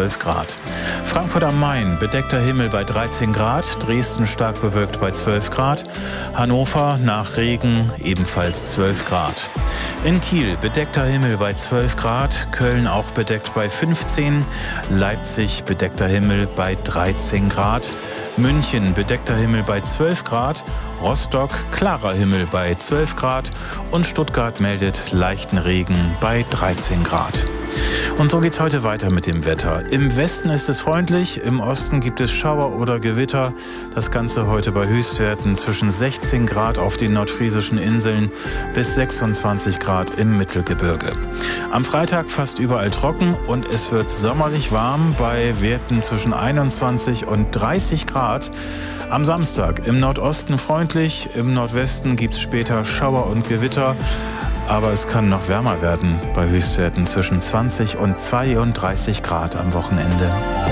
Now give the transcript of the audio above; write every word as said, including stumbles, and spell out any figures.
zwölf Grad. Frankfurt am Main, bedeckter Himmel bei dreizehn Grad. Dresden stark bewölkt bei zwölf Grad. Hannover nach Regen ebenfalls zwölf Grad. In Kiel bedeckter Himmel bei zwölf Grad. Köln auch bedeckt bei fünfzehn. Leipzig bedeckter Himmel bei dreizehn Grad. München bedeckter Himmel bei zwölf Grad. Rostock klarer Himmel bei zwölf Grad und Stuttgart meldet leichten Regen bei dreizehn Grad. Und so geht's heute weiter mit dem Wetter. Im Westen ist es freundlich, im Osten gibt es Schauer oder Gewitter. Das Ganze heute bei Höchstwerten zwischen sechzehn Grad auf den nordfriesischen Inseln bis sechsundzwanzig Grad im Mittelgebirge. Am Freitag fast überall trocken und es wird sommerlich warm bei Werten zwischen einundzwanzig und dreißig Grad. Am Samstag im Nordosten freundlich, im Nordwesten gibt es später Schauer und Gewitter. Aber es kann noch wärmer werden bei Höchstwerten zwischen zwanzig und zweiunddreißig Grad am Wochenende.